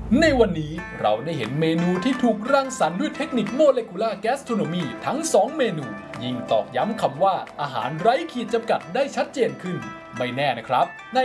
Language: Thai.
ในวันนี้เราได้เห็นเมนูที่ถูกรังสรรค์ด้วยเทคนิคโมเลกุลาร์แกสโทรโนมีทั้ง2เมนูยิ่งตอกย้ำคำว่าอาหารไร้ขีดจำกัดได้ชัดเจนขึ้นไม่แน่นะครับ